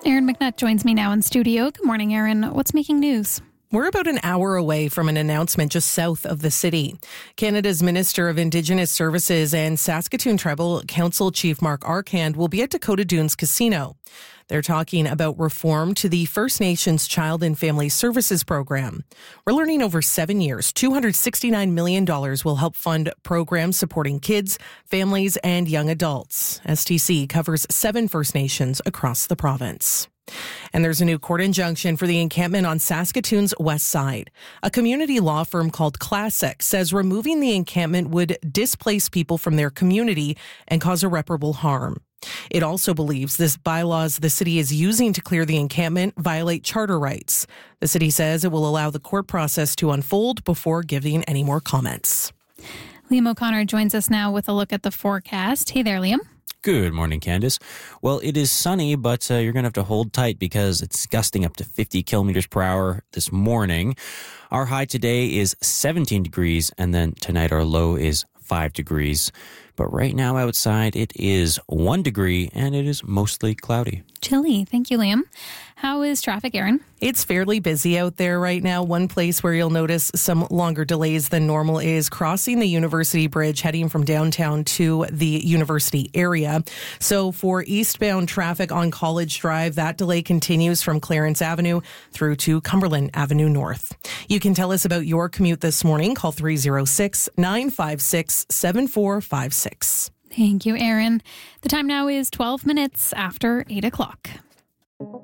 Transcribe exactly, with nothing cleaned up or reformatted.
Erin McNutt joins me now in studio. Good morning, Erin. What's making news? We're about an hour away from an announcement just south of the city. Canada's Minister of Indigenous Services and Saskatoon Tribal Council Chief Mark Arcand will be at Dakota Dunes Casino. They're talking about reform to the First Nations Child and Family Services Program. We're learning over seven years, two hundred sixty-nine million dollars will help fund programs supporting kids, families, and young adults. S T C covers seven First Nations across the province. And there's a new court injunction for the encampment on Saskatoon's west side. A community law firm called Classic says removing the encampment would displace people from their community and cause irreparable harm. It also believes this bylaws the city is using to clear the encampment violate charter rights. The city says it will allow the court process to unfold before giving any more comments. Liam O'Connor joins us now with a look at the forecast. Hey there, Liam. Good morning, Candace. Well, it is sunny, but uh, you're going to have to hold tight because it's gusting up to fifty kilometers per hour this morning. Our high today is seventeen degrees, and then tonight our low is five degrees. But right now outside it is one degree, and it is mostly cloudy. Chilly. Thank you, Liam. How is traffic, Erin? It's fairly busy out there right now. One place where you'll notice some longer delays than normal is crossing the University Bridge heading from downtown to the university area. So for eastbound traffic on College Drive, that delay continues from Clarence Avenue through to Cumberland Avenue North. You can tell us about your commute this morning. Call three oh six, nine five six, seven four five six. Thank you, Erin. The time now is twelve minutes after eight o'clock.